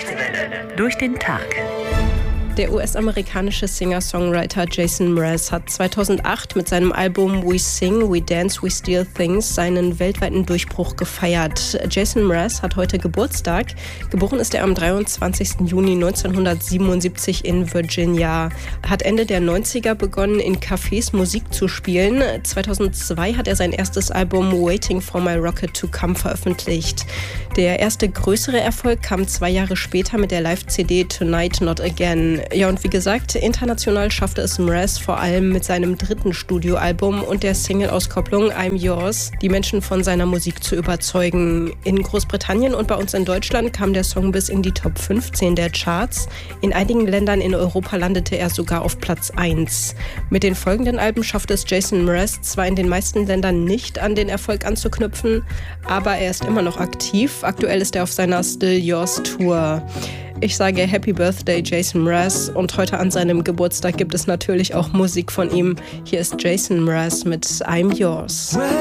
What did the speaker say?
Deutsche Welle. Durch den Tag. Der US-amerikanische Singer-Songwriter Jason Mraz hat 2008 mit seinem Album We Sing, We Dance, We Steal Things seinen weltweiten Durchbruch gefeiert. Jason Mraz hat heute Geburtstag. Geboren ist er am 23. Juni 1977 in Virginia. Hat Ende der 90er begonnen, in Cafés Musik zu spielen. 2002 hat er sein erstes Album Waiting for My Rocket to Come veröffentlicht. Der erste größere Erfolg kam 2 Jahre später mit der Live-CD Tonight Not Again. Ja, und wie gesagt, international schaffte es Mraz vor allem mit seinem 3. Studioalbum und der Single-Auskopplung I'm Yours, die Menschen von seiner Musik zu überzeugen. In Großbritannien und bei uns in Deutschland kam der Song bis in die Top 15 der Charts. In einigen Ländern in Europa landete er sogar auf Platz 1. Mit den folgenden Alben schaffte es Jason Mraz zwar in den meisten Ländern nicht an den Erfolg anzuknüpfen, aber er ist immer noch aktiv. Aktuell ist er auf seiner Still Yours Tour. Ich sage Happy Birthday Jason Mraz und heute an seinem Geburtstag gibt es natürlich auch Musik von ihm. Hier ist Jason Mraz mit I'm Yours.